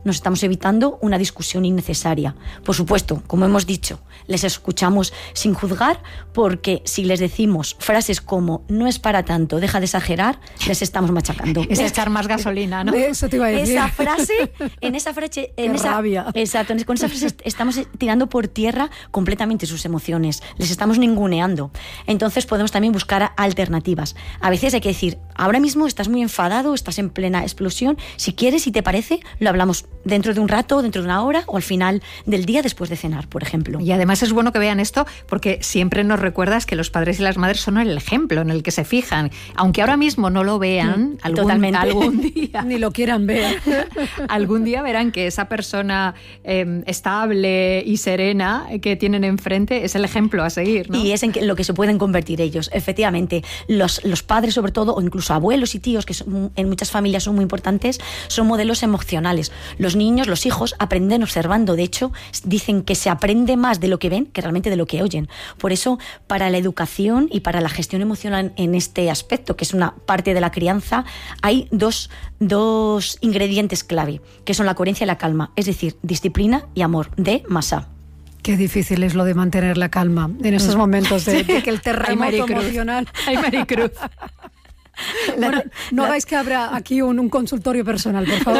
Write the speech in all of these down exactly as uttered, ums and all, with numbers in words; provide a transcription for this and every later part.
nos estamos evitando una discusión innecesaria. Por supuesto, como hemos dicho, les escuchamos sin juzgar, porque si les decimos frases como no es para tanto, deja de exagerar, les estamos machacando. Es echar más gasolina, ¿no? Eso te iba a decir. Esa frase, en esa frase, en Qué esa, rabia. Exacto, con esa frase estamos tirando por tierra completamente sus emociones, les estamos ninguneando. Entonces podemos también buscar alternativas. A veces hay que decir, ahora mismo estás muy enfadado, estás en plena explosión, si quieres, si te parece, lo hablamos dentro de un rato, dentro de una hora o al final del día después de cenar, por ejemplo. Y además es bueno que vean esto porque siempre nos recuerdas que los padres y las madres son el ejemplo en el que se fijan. Aunque ahora mismo no lo vean, mm, algún, totalmente. algún día... Ni lo quieran ver. Algún día verán que esa persona eh, estable y serena que tienen enfrente es el ejemplo a seguir, ¿no? Y es en que, lo que se pueden convertir ellos, efectivamente. Los, los padres, sobre todo, o incluso abuelos y tíos, que son, en muchas familias son muy importantes, son modelos emocionales. Los niños, los hijos, aprenden observando. De hecho, dicen que se aprende más de lo que ven que realmente de lo que oyen. Por eso, para la educación y para la gestión emocional en este aspecto, que es una parte de la crianza, hay dos, dos ingredientes clave, que son la coherencia y la calma, es decir, disciplina y amor, de Masa. Qué difícil es lo de mantener la calma en esos momentos de, de que el terremoto emocional... Ay, Maricruz. Bueno, no hagáis que abra aquí un, un consultorio personal, por favor.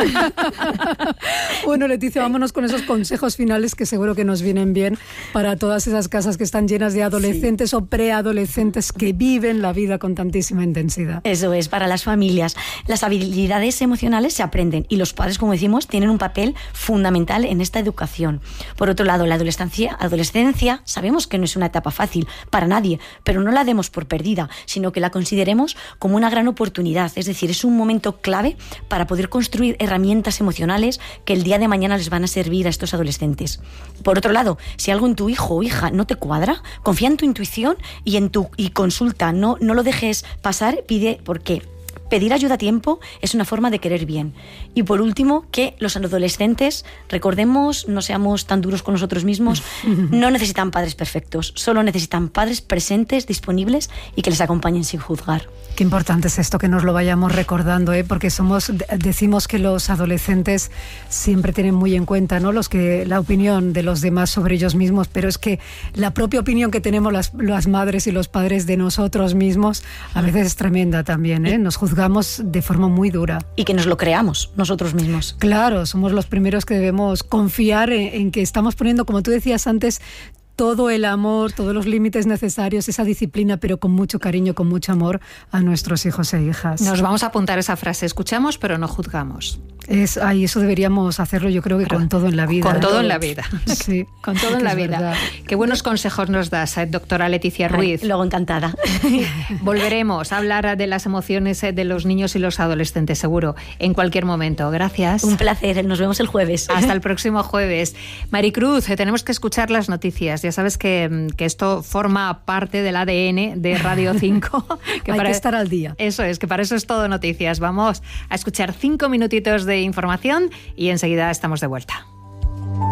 Bueno, Leticia, vámonos con esos consejos finales que seguro que nos vienen bien para todas esas casas que están llenas de adolescentes sí. o preadolescentes que viven la vida con tantísima intensidad. Eso es, para las familias. Las habilidades emocionales se aprenden y los padres, como decimos, tienen un papel fundamental en esta educación. Por otro lado, la adolescencia, adolescencia sabemos que no es una etapa fácil para nadie, pero no la demos por perdida, sino que la consideremos como una gran oportunidad, es decir, es un momento clave para poder construir herramientas emocionales que el día de mañana les van a servir a estos adolescentes. Por otro lado, si algo en tu hijo o hija no te cuadra, confía en tu intuición y en tu y consulta, no, no lo dejes pasar, pide por qué. Pedir ayuda a tiempo es una forma de querer bien. Y por último, que los adolescentes, recordemos, no seamos tan duros con nosotros mismos, no necesitan padres perfectos, solo necesitan padres presentes, disponibles y que les acompañen sin juzgar. Qué importante es esto, que nos lo vayamos recordando, ¿eh? Porque somos, decimos que los adolescentes siempre tienen muy en cuenta, ¿no?, los que, la opinión de los demás sobre ellos mismos, pero es que la propia opinión que tenemos las, las madres y los padres de nosotros mismos a veces es tremenda también, ¿eh? Nos juzgamos de forma muy dura. Y que nos lo creamos nosotros mismos. Claro, somos los primeros que debemos confiar en, en que estamos poniendo, como tú decías antes, todo el amor, todos los límites necesarios, esa disciplina, pero con mucho cariño, con mucho amor a nuestros hijos e hijas. Nos vamos a apuntar esa frase, escuchamos pero no juzgamos. Es, ay, eso deberíamos hacerlo, yo creo que pero con todo en la vida. Con ¿eh? todo en la vida. Sí, con todo en la vida. Verdad. Qué buenos consejos nos das, doctora Leticia Ruiz. Ay, luego encantada. Volveremos a hablar de las emociones de los niños y los adolescentes, seguro, en cualquier momento. Gracias. Un placer, nos vemos el jueves. Hasta el próximo jueves. Maricruz, tenemos que escuchar las noticias. Ya sabes que, que esto forma parte del A D N de Radio cinco. Que Hay para, que estar al día. Eso es, que para eso es todo noticias. Vamos a escuchar cinco minutitos de información y enseguida estamos de vuelta.